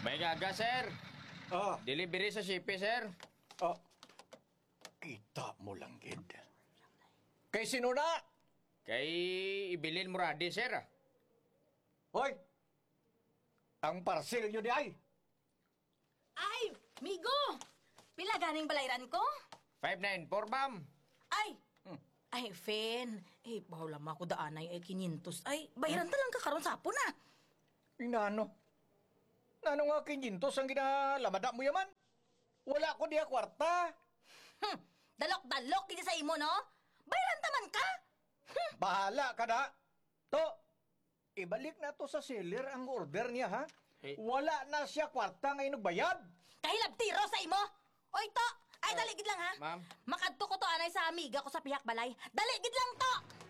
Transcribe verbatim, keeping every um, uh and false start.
May gaga, sir. Ah, Delivery sa Shippy, sir. ah. Kita mo lang, Gid. Kay sino na? Kay Ibilin Muradi, sir. Hoy! Ang parcel nyo di ay. Ay, Migo! Pila ganing balayran ko? five nine four, ma'am. Ay! Ay, Fen. Eh, bahula mo ako daanay ay kinintos. Ay, bayaran ta lang ka karon sapon na. Inano? Nano nga kinyintos ang ginalamada mo yaman? Wala ko diya kwarta. Hmm, dalok-dalok kini sa imo, no? Bayaran taman ka? Hmm, Bahala ka na. To, ibalik na to sa seller ang order niya, ha? Eh. Wala na siya kwarta ngayon nagbayad. kahilab tiro sa imo. Oy, to! Ay, dali gid lang, ha? Ma'am. Makadto ko to anay sa amiga ko sa pihak balay. Dali gid lang to!